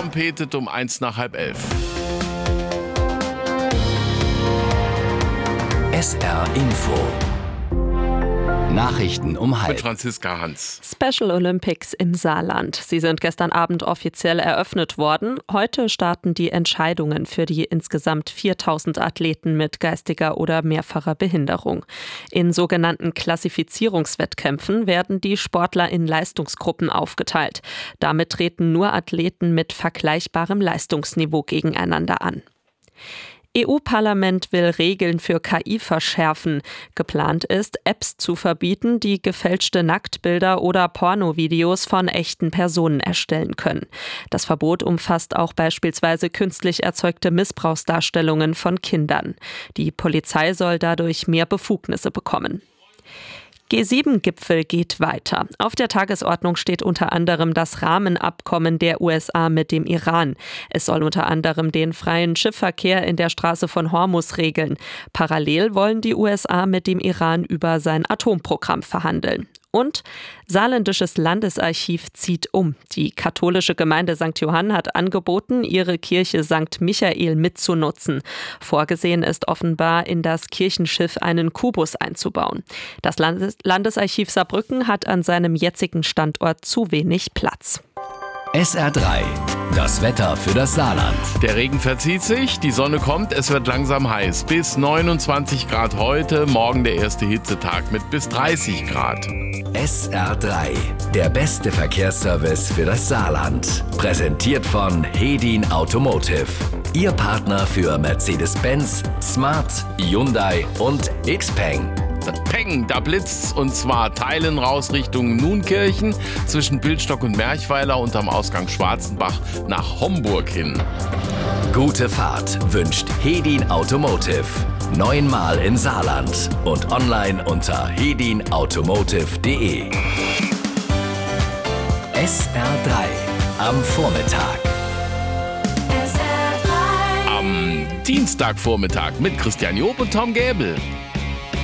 trompetet um 11:55. SR Info. Nachrichten um halb. Mit Franziska Hans. Special Olympics im Saarland. Sie sind gestern Abend offiziell eröffnet worden. Heute starten die Entscheidungen für die insgesamt 4000 Athleten mit geistiger oder mehrfacher Behinderung. In sogenannten Klassifizierungswettkämpfen werden die Sportler in Leistungsgruppen aufgeteilt. Damit treten nur Athleten mit vergleichbarem Leistungsniveau gegeneinander an. EU-Parlament will Regeln für KI verschärfen. Geplant ist, Apps zu verbieten, die gefälschte Nacktbilder oder Pornovideos von echten Personen erstellen können. Das Verbot umfasst auch beispielsweise künstlich erzeugte Missbrauchsdarstellungen von Kindern. Die Polizei soll dadurch mehr Befugnisse bekommen. G7-Gipfel geht weiter. Auf der Tagesordnung steht unter anderem das Rahmenabkommen der USA mit dem Iran. Es soll unter anderem den freien Schiffverkehr in der Straße von Hormuz regeln. Parallel wollen die USA mit dem Iran über sein Atomprogramm verhandeln. Und Saarländisches Landesarchiv zieht um. Die katholische Gemeinde St. Johann hat angeboten, ihre Kirche St. Michael mitzunutzen. Vorgesehen ist offenbar, in das Kirchenschiff einen Kubus einzubauen. Das Landesarchiv Saarbrücken hat an seinem jetzigen Standort zu wenig Platz. SR3. Das Wetter für das Saarland. Der Regen verzieht sich, die Sonne kommt, es wird langsam heiß. Bis 29 Grad heute, morgen der erste Hitzetag mit bis 30 Grad. SR3. Der beste Verkehrsservice für das Saarland. Präsentiert von Hedin Automotive. Ihr Partner für Mercedes-Benz, Smart, Hyundai und Xpeng. Peng, da blitzt's, und zwar Teilen raus Richtung Nunkirchen, zwischen Bildstock und Merchweiler und am Ausgang Schwarzenbach nach Homburg hin. Gute Fahrt wünscht Hedin Automotive. 9-mal im Saarland und online unter hedinautomotive.de. SR3 am Vormittag. Am Dienstagvormittag mit Christian Job und Tom Gäbel.